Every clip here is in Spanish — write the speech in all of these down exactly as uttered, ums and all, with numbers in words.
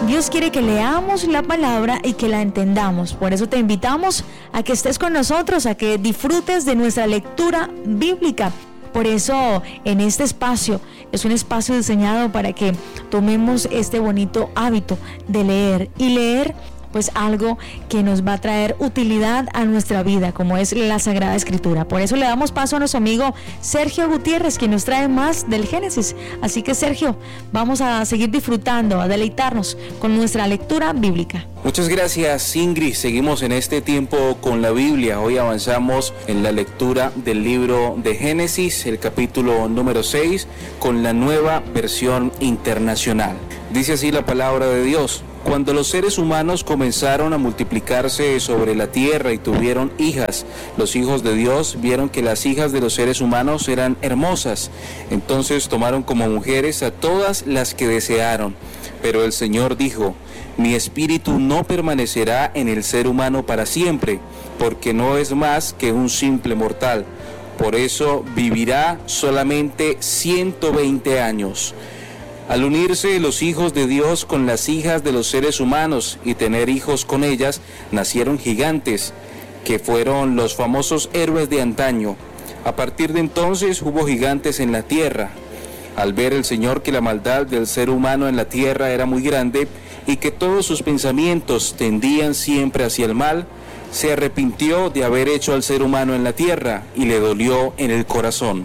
Dios quiere que leamos la palabra y que la entendamos. Por eso te invitamos a que estés con nosotros, a que disfrutes de nuestra lectura bíblica. Por eso en este espacio es un espacio diseñado para que tomemos este bonito hábito de leer y leer pues algo que nos va a traer utilidad a nuestra vida, como es la Sagrada Escritura. Por eso le damos paso a nuestro amigo Sergio Gutiérrez, que nos trae más del Génesis. Así que, Sergio, vamos a seguir disfrutando, a deleitarnos con nuestra lectura bíblica. Muchas gracias, Ingrid. Seguimos en este tiempo con la Biblia. Hoy avanzamos en la lectura del libro de Génesis, el capítulo número seis, con la Nueva Versión Internacional. Dice así la palabra de Dios: cuando los seres humanos comenzaron a multiplicarse sobre la tierra y tuvieron hijas, los hijos de Dios vieron que las hijas de los seres humanos eran hermosas. Entonces tomaron como mujeres a todas las que desearon. Pero el Señor dijo: mi espíritu no permanecerá en el ser humano para siempre, porque no es más que un simple mortal. Por eso vivirá solamente ciento veinte años. Al unirse los hijos de Dios con las hijas de los seres humanos y tener hijos con ellas, nacieron gigantes, que fueron los famosos héroes de antaño. A partir de entonces hubo gigantes en la tierra. Al ver el Señor que la maldad del ser humano en la tierra era muy grande y que todos sus pensamientos tendían siempre hacia el mal, se arrepintió de haber hecho al ser humano en la tierra y le dolió en el corazón.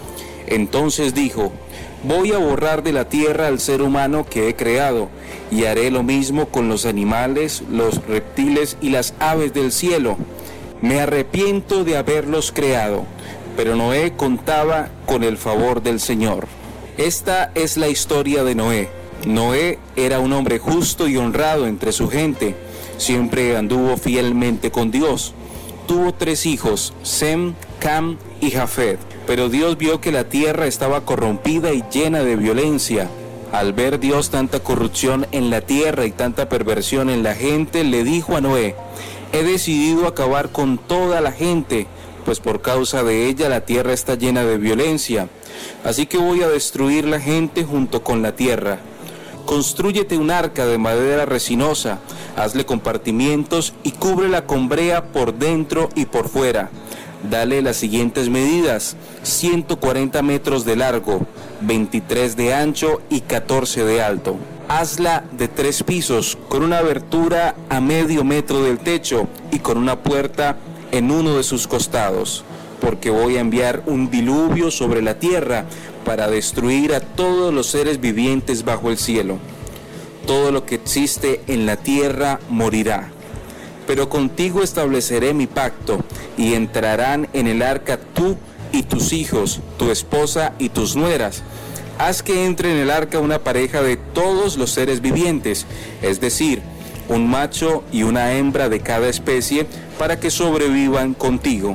Entonces dijo: voy a borrar de la tierra al ser humano que he creado, y haré lo mismo con los animales, los reptiles y las aves del cielo. Me arrepiento de haberlos creado. Pero Noé contaba con el favor del Señor. Esta es la historia de Noé. Noé era un hombre justo y honrado entre su gente. Siempre anduvo fielmente con Dios. Tuvo tres hijos, Sem, Cam y Jafet. Pero Dios vio que la tierra estaba corrompida y llena de violencia. Al ver Dios tanta corrupción en la tierra y tanta perversión en la gente, le dijo a Noé: he decidido acabar con toda la gente, pues por causa de ella la tierra está llena de violencia. Así que voy a destruir la gente junto con la tierra. Constrúyete un arca de madera resinosa, hazle compartimientos y cúbrela con brea por dentro y por fuera. Dale las siguientes medidas: ciento cuarenta metros de largo, veintitrés de ancho y catorce de alto. Hazla de tres pisos, con una abertura a medio metro del techo y con una puerta en uno de sus costados, porque voy a enviar un diluvio sobre la tierra para destruir a todos los seres vivientes bajo el cielo. Todo lo que existe en la tierra morirá. Pero contigo estableceré mi pacto, y entrarán en el arca tú y tus hijos, tu esposa y tus nueras. Haz que entre en el arca una pareja de todos los seres vivientes, es decir, un macho y una hembra de cada especie, para que sobrevivan contigo.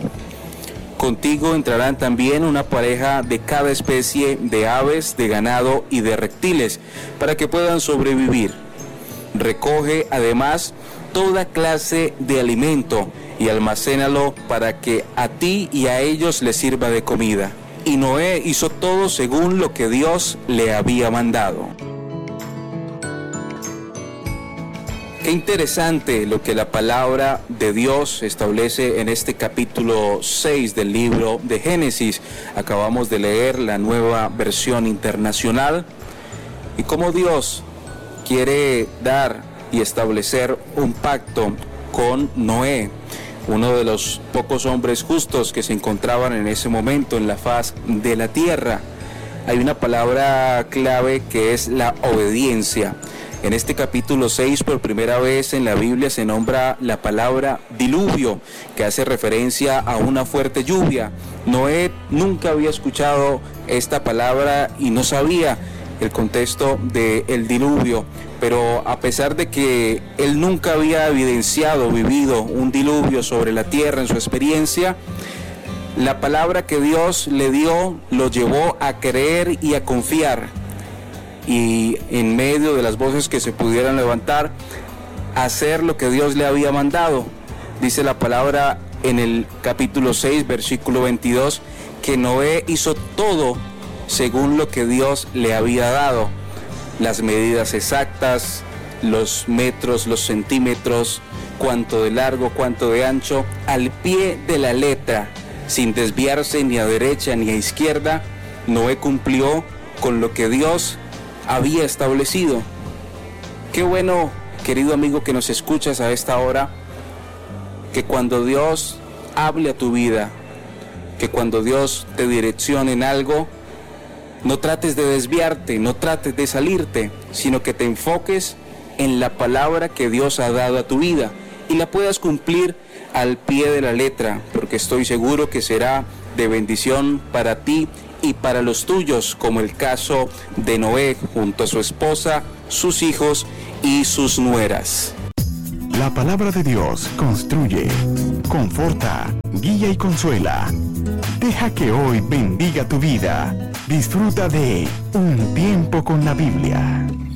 Contigo entrarán también una pareja de cada especie de aves, de ganado y de reptiles, para que puedan sobrevivir. Recoge además toda clase de alimento y almacénalo para que a ti y a ellos les sirva de comida. Y Noé hizo todo según lo que Dios le había mandado. Qué interesante lo que la palabra de Dios establece en este capítulo seis del libro de Génesis. Acabamos de leer la Nueva Versión Internacional y cómo Dios quiere dar y establecer un pacto con Noé, uno de los pocos hombres justos que se encontraban en ese momento en la faz de la tierra. Hay una palabra clave que es la obediencia. En este capítulo seis, por primera vez en la Biblia, se nombra la palabra diluvio, que hace referencia a una fuerte lluvia. Noé nunca había escuchado esta palabra y no sabía el contexto del diluvio, pero a pesar de que él nunca había evidenciado, vivido un diluvio sobre la tierra en su experiencia, la palabra que Dios le dio lo llevó a creer y a confiar, y en medio de las voces que se pudieran levantar, hacer lo que Dios le había mandado. Dice la palabra en el capítulo seis, versículo veintidós, que Noé hizo todo según lo que Dios le había dado, las medidas exactas, los metros, los centímetros, cuánto de largo, cuánto de ancho, al pie de la letra, sin desviarse ni a derecha ni a izquierda. Noé cumplió con lo que Dios había establecido. Qué bueno, querido amigo que nos escuchas a esta hora, que cuando Dios hable a tu vida, que cuando Dios te direccione en algo, no trates de desviarte, no trates de salirte, sino que te enfoques en la palabra que Dios ha dado a tu vida y la puedas cumplir al pie de la letra, porque estoy seguro que será de bendición para ti y para los tuyos, como el caso de Noé junto a su esposa, sus hijos y sus nueras. La palabra de Dios construye, conforta, guía y consuela. Deja que hoy bendiga tu vida. Disfruta de Un Tiempo con la Biblia.